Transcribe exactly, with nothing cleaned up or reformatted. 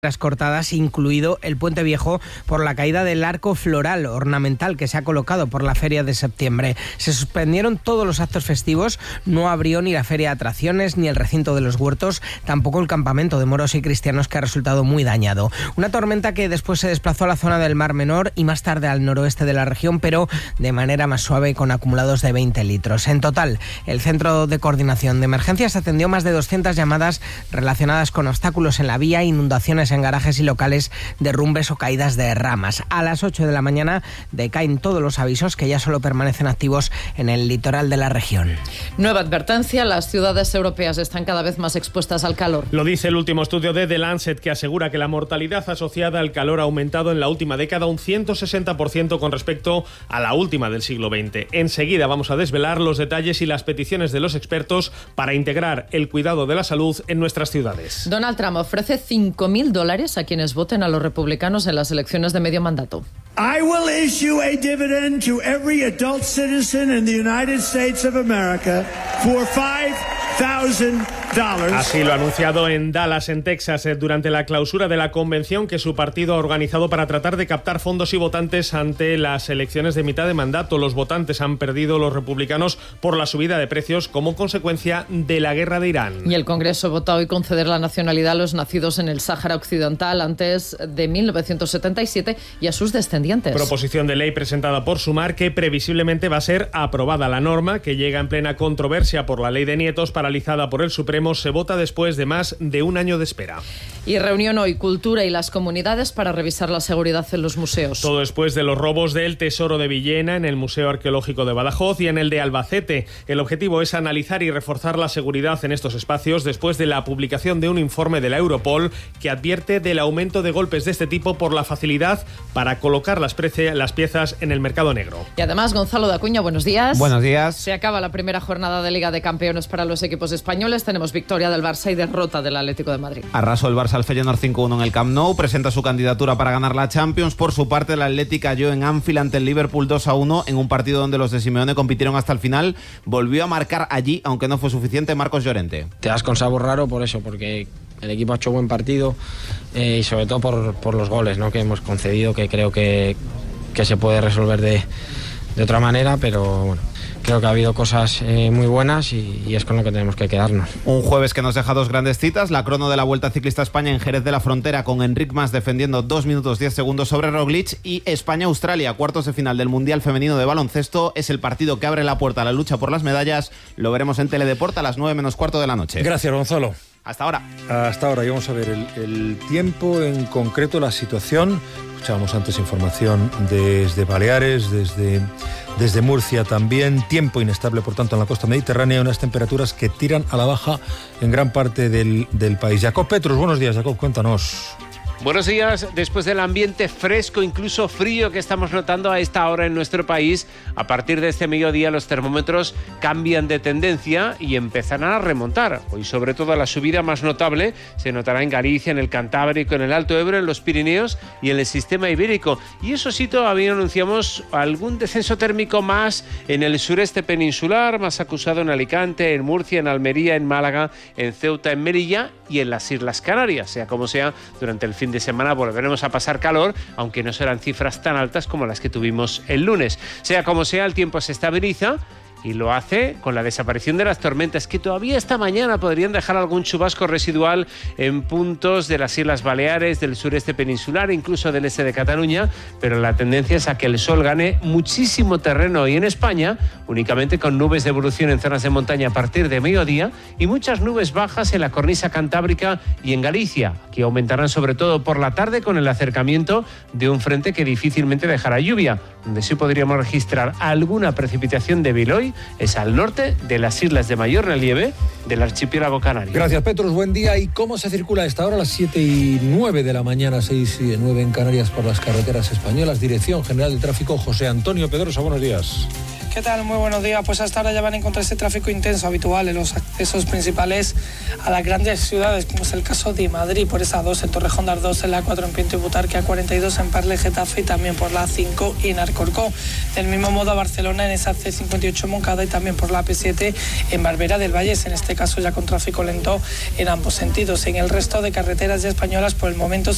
cortadas, incluido el Puente Viejo, por la caída del arco floral ornamental que se ha colocado por la feria de septiembre. Se suspendieron todos los actos festivos, no abrió ni la feria de atracciones ni el recinto de los huertos, tampoco el campamento de moros y cristianos, que ha resultado muy dañado. Una tormenta que después se desplazó a la zona del Mar Menor y más tarde al noroeste de la región, pero de manera más suave, con acumulados de veinte litros. En total, el Centro de Coordinación de Emergencias atendió más de doscientas llamadas relacionadas con obstáculos en la vía, inundaciones en garajes y locales, derrumbes o caídas de ramas. A las ocho de la mañana decaen todos los avisos, que ya solo permanecen activos en el litoral de la región. Nueva advertencia: las ciudades europeas están cada vez más expuestas al calor. Lo dice el último estudio de The Lancet, que asegura que la mortalidad asociada al calor ha aumentado en la última década un ciento sesenta por ciento con respecto a la última del siglo veinte. Enseguida vamos a desvelar los detalles y las peticiones de los expertos para integrar el cuidado de la salud en nuestras ciudades. Donald Trump ofrece cinco mil dólares a quienes voten a los republicanos en las elecciones de medio mandato. I will issue a dividend to every adult citizen in the United States of America for five thousand dollars. Así lo ha anunciado en Dallas, en Texas, durante la clausura de la convención que su partido ha organizado para tratar de captar fondos y votantes ante las elecciones de mitad de mandato. Los votantes han perdido los republicanos por la subida de precios como consecuencia de la guerra de Irán. Y el Congreso vota hoy conceder la nacionalidad a los nacidos en el Sáhara Occidental antes de mil novecientos setenta y siete y a sus descendientes. Proposición de ley presentada por Sumar, que previsiblemente va a ser aprobada. La norma, que llega en plena controversia por la ley de nietos paralizada por el Supremo, se vota después de más de un año de espera. Y reunión hoy, Cultura y las comunidades para revisar la seguridad en los museos. Todo después de los robos del Tesoro de Villena en el Museo Arqueológico de Badajoz y en el de Albacete. El objetivo es analizar y reforzar la seguridad en estos espacios después de la publicación de un informe de la Europol que advierte del aumento de golpes de este tipo por la facilidad para colocar las, prece- las piezas en el mercado negro. Y además, Gonzalo de Acuña, buenos días. Buenos días. Se acaba la primera jornada de Liga de Campeones para los equipos españoles. Tenemos victoria del Barça y derrota del Atlético de Madrid. Arrasó el Barça al Feyenoord cinco uno en el Camp Nou, presenta su candidatura para ganar la Champions. Por su parte, el Athletic cayó en Anfield ante el Liverpool dos a uno en un partido donde los de Simeone compitieron hasta el final. Volvió a marcar allí, aunque no fue suficiente, Marcos Llorente. Te das con sabor raro por eso, porque el equipo ha hecho buen partido eh, y sobre todo por, por los goles, ¿no?, que hemos concedido, que creo que, que se puede resolver de, de otra manera, pero bueno, creo que ha habido cosas eh, muy buenas y, y es con lo que tenemos que quedarnos. Un jueves que nos deja dos grandes citas: la crono de la Vuelta Ciclista a España en Jerez de la Frontera, con Enric Mas defendiendo dos minutos diez segundos sobre Roglic, y España-Australia, cuartos de final del Mundial Femenino de Baloncesto. Es el partido que abre la puerta a la lucha por las medallas. Lo veremos en Teledeport a las nueve menos cuarto de la noche. Gracias, Gonzalo. Hasta ahora. Hasta ahora. Y vamos a ver el, el tiempo, en concreto la situación. Escuchábamos antes información desde Baleares, desde, desde Murcia también. Tiempo inestable, por tanto, en la costa mediterránea. Unas temperaturas que tiran a la baja en gran parte del, del país. Jacob Petrus, buenos días, Jacob, cuéntanos. Buenos días. Después del ambiente fresco, incluso frío, que estamos notando a esta hora en nuestro país, a partir de este mediodía los termómetros cambian de tendencia y empezarán a remontar. Hoy, sobre todo, la subida más notable se notará en Galicia, en el Cantábrico, en el Alto Ebro, en los Pirineos y en el sistema ibérico. Y eso sí, todavía anunciamos algún descenso térmico más en el sureste peninsular, más acusado en Alicante, en Murcia, en Almería, en Málaga, en Ceuta, en Melilla y en las Islas Canarias. Sea como sea, durante el fin de semana volveremos a pasar calor, aunque no serán cifras tan altas como las que tuvimos el lunes. Sea como sea, el tiempo se estabiliza y lo hace con la desaparición de las tormentas, que todavía esta mañana podrían dejar algún chubasco residual en puntos de las Islas Baleares, del sureste peninsular, incluso del este de Cataluña, pero la tendencia es a que el sol gane muchísimo terreno hoy en España, únicamente con nubes de evolución en zonas de montaña a partir de mediodía y muchas nubes bajas en la cornisa cantábrica y en Galicia, que aumentarán sobre todo por la tarde con el acercamiento de un frente que difícilmente dejará lluvia. Donde sí podríamos registrar alguna precipitación débil hoy es al norte de las islas de mayor relieve del archipiélago canario. Gracias, Petrus, buen día. ¿Y cómo se circula a esta hora, a las siete y nueve de la mañana, seis y nueve en Canarias, por las carreteras españolas? Dirección General de Tráfico, José Antonio Pedrosa, buenos días. ¿Qué tal? Muy buenos días. Pues hasta ahora ya van a encontrar ese tráfico intenso habitual en los accesos principales a las grandes ciudades, como es el caso de Madrid, por esa dos en Torrejón de Ardoz, en la cuatro en Pinto y Butarque, a cuarenta y dos en Parle, Getafe y también por la cinco y en Alcorcón. Del mismo modo a Barcelona en esa C cincuenta y ocho en Moncada y también por la P siete en Barbera del Vallés, en este caso ya con tráfico lento en ambos sentidos. En el resto de carreteras ya españolas por el momento